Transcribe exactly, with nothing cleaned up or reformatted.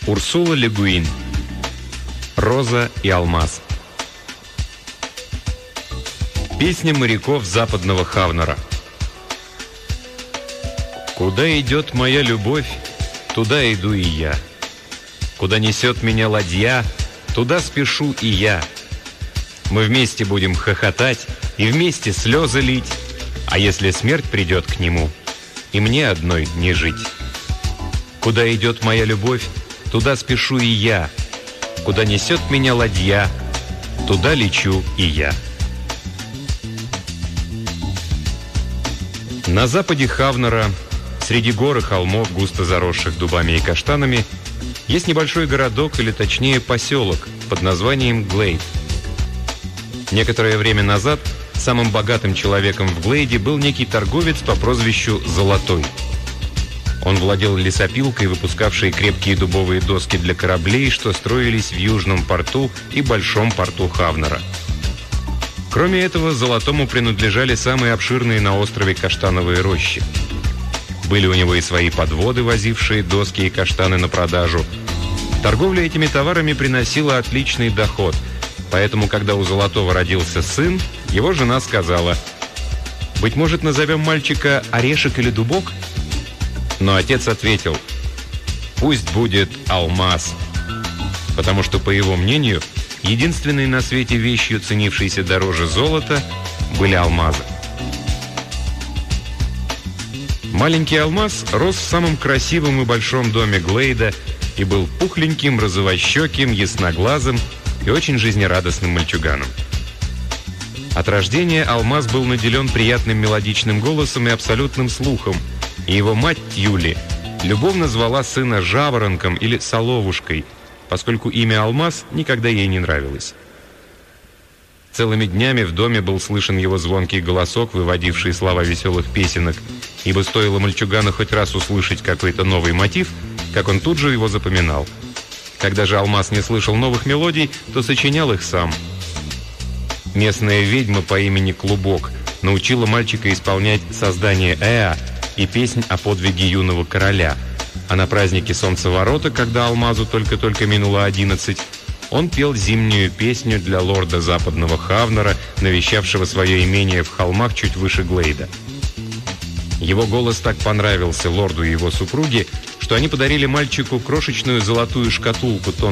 Урсула Ле Гуин. Роза и алмаз. Песня моряков западного Хавнера. Куда идет моя любовь, туда иду и я. Куда несет меня ладья, туда спешу и я. Мы вместе будем хохотать и вместе слезы лить, а если смерть придет к нему, и мне одной не жить. Куда идет моя любовь, туда спешу и я. Куда несет меня ладья, туда лечу и я. На западе Хавнера, среди гор и холмов, густо заросших дубами и каштанами, есть небольшой городок, или точнее поселок, под названием Глейд. Некоторое время назад самым богатым человеком в Глейде был некий торговец по прозвищу Золотой. Он владел лесопилкой, выпускавшей крепкие дубовые доски для кораблей, что строились в Южном порту и Большом порту Хавнера. Кроме этого, Золотому принадлежали самые обширные на острове каштановые рощи. Были у него и свои подводы, возившие доски и каштаны на продажу. Торговля этими товарами приносила отличный доход, поэтому, когда у Золотого родился сын, его жена сказала: «Быть может, назовем мальчика Орешек или Дубок?» Но отец ответил: «Пусть будет Алмаз», потому что, по его мнению, единственной на свете вещью, ценившейся дороже золота, были алмазы. Маленький Алмаз рос в самом красивом и большом доме Глейда и был пухленьким, розовощеким, ясноглазым и очень жизнерадостным мальчуганом. От рождения Алмаз был наделен приятным мелодичным голосом и абсолютным слухом, и его мать Тьюли любовно звала сына Жаворонком или Соловушкой, поскольку имя Алмаз никогда ей не нравилось. Целыми днями в доме был слышен его звонкий голосок, выводивший слова веселых песенок, ибо стоило мальчугану хоть раз услышать какой-то новый мотив, как он тут же его запоминал. Когда же Алмаз не слышал новых мелодий, то сочинял их сам. Местная ведьма по имени Клубок научила мальчика исполнять создание Эа и песнь о подвиге юного короля. А на празднике Солнцеворота, когда Алмазу только-только минуло одиннадцать, он пел зимнюю песню для лорда западного Хавнера, навещавшего свое имение в холмах чуть выше Глейда. Его голос так понравился лорду и его супруге, что они подарили мальчику крошечную золотую шкатулку тонкой